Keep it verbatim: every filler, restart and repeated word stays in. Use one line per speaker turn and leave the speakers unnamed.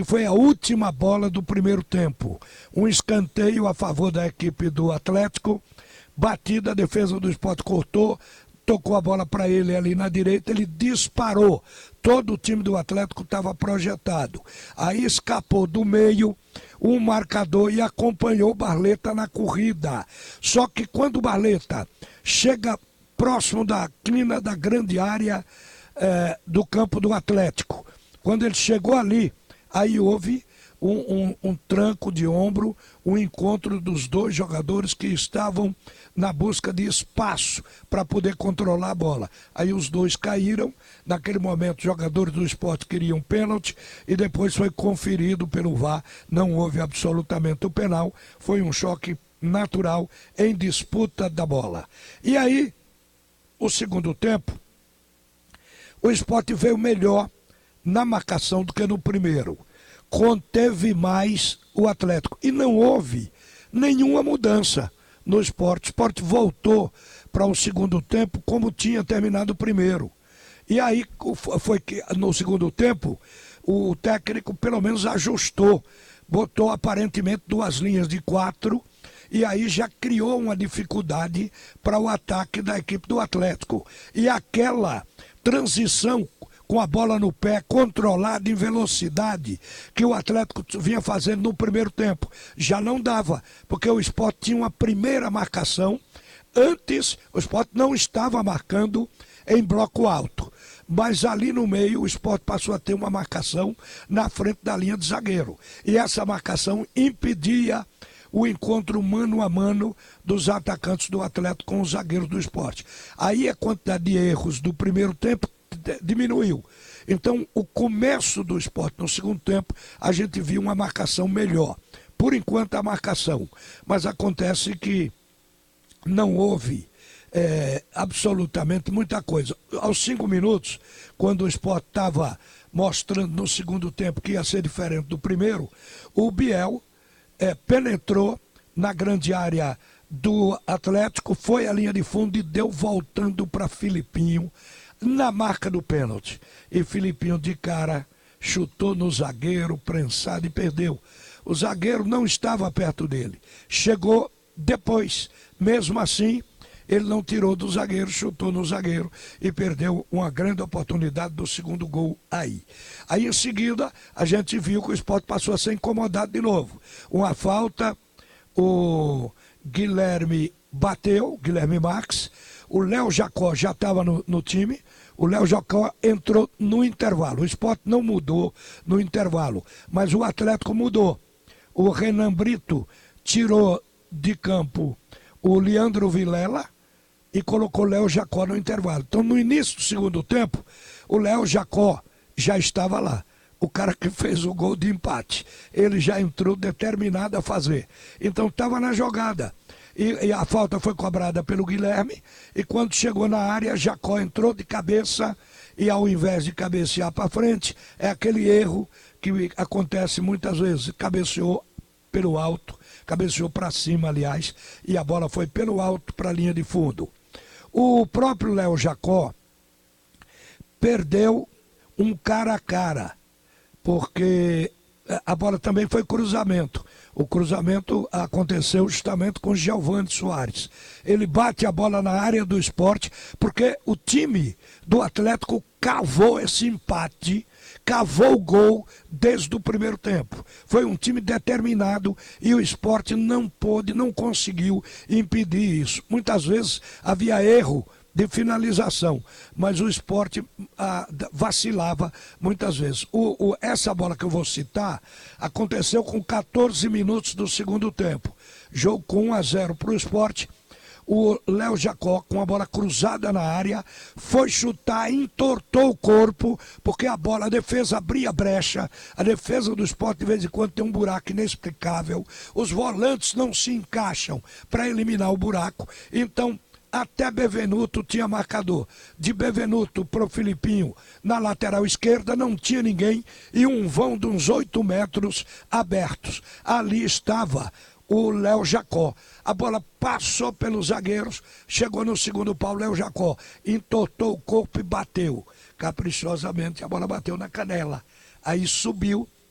que foi a última bola do primeiro tempo. Um escanteio a favor da equipe do Atlético, batida, a defesa do Sport cortou, tocou a bola para ele ali na direita, ele disparou. Todo o time do Atlético estava projetado. Aí escapou do meio um marcador e acompanhou o Barleta na corrida. Só que quando o Barleta chega próximo da quina da grande área eh, do campo do Atlético, quando ele chegou ali, aí houve um, um, um tranco de ombro, um encontro dos dois jogadores que estavam na busca de espaço para poder controlar a bola. Aí os dois caíram, naquele momento os jogadores do Sport queriam pênalti e depois foi conferido pelo V A R, não houve absolutamente o penal, foi um choque natural em disputa da bola. E aí, o segundo tempo, o Sport veio melhor na marcação do que no primeiro. Conteve mais o Atlético. E não houve nenhuma mudança no Sport. O Sport voltou para o segundo tempo como tinha terminado o primeiro. E aí foi que no segundo tempo o técnico pelo menos ajustou. Botou aparentemente duas linhas de quatro. E aí já criou uma dificuldade para o ataque da equipe do Atlético. E aquela transição com a bola no pé, controlada em velocidade, que o Atlético vinha fazendo no primeiro tempo, já não dava, porque o Sport tinha uma primeira marcação. Antes, o Sport não estava marcando em bloco alto, mas ali no meio o Sport passou a ter uma marcação na frente da linha de zagueiro. E essa marcação impedia o encontro mano a mano dos atacantes do Atlético com os zagueiros do Sport. Aí a quantidade de erros do primeiro tempo diminuiu. Então, o começo do Sport no segundo tempo, a gente viu uma marcação melhor. Por enquanto, a marcação. Mas acontece que não houve é, absolutamente muita coisa. Aos cinco minutos, quando o Sport estava mostrando no segundo tempo que ia ser diferente do primeiro, o Biel é, penetrou na grande área do Atlético, foi à linha de fundo e deu voltando para Filipinho na marca do pênalti. E Filipinho de cara chutou no zagueiro, prensado e perdeu. O zagueiro não estava perto dele. Chegou depois. Mesmo assim, ele não tirou do zagueiro, chutou no zagueiro e perdeu uma grande oportunidade do segundo gol aí. Aí em seguida, a gente viu que o Sport passou a ser incomodado de novo. Uma falta, o Guilherme bateu, Guilherme Marques, o Léo Jacó já estava no, no time, o Léo Jacó entrou no intervalo. O Sport não mudou no intervalo, mas o Atlético mudou. O Renan Brito tirou de campo o Leandro Vilela e colocou o Léo Jacó no intervalo. Então, no início do segundo tempo, o Léo Jacó já estava lá. O cara que fez o gol de empate. Ele já entrou determinado a fazer. Então, estava na jogada. E, e a falta foi cobrada pelo Guilherme, e quando chegou na área, Jacó entrou de cabeça, e ao invés de cabecear para frente, é aquele erro que acontece muitas vezes, cabeceou pelo alto, cabeceou para cima, aliás, e a bola foi pelo alto para a linha de fundo. O próprio Léo Jacó perdeu um cara a cara, porque a bola também foi cruzamento. O cruzamento aconteceu justamente com Giovani Soares. Ele bate a bola na área do Sport, porque o time do Atlético cavou esse empate, cavou o gol desde o primeiro tempo. Foi um time determinado e o Sport não pôde, não conseguiu impedir isso. Muitas vezes havia erro de finalização, mas o Sport ah, vacilava muitas vezes. O, o, essa bola que eu vou citar aconteceu com quatorze minutos do segundo tempo. Jogo com um a zero para o Sport. O Léo Jacó, com a bola cruzada na área, foi chutar, entortou o corpo, porque a bola, a defesa abria brecha, a defesa do Sport de vez em quando tem um buraco inexplicável, os volantes não se encaixam para eliminar o buraco, então até Bevenuto tinha marcador. De Bevenuto para o Filipinho, na lateral esquerda, não tinha ninguém e um vão de uns oito metros abertos. Ali estava o Léo Jacó. A bola passou pelos zagueiros, chegou no segundo pau, Léo Jacó entortou o corpo e bateu. Caprichosamente, a bola bateu na canela. Aí subiu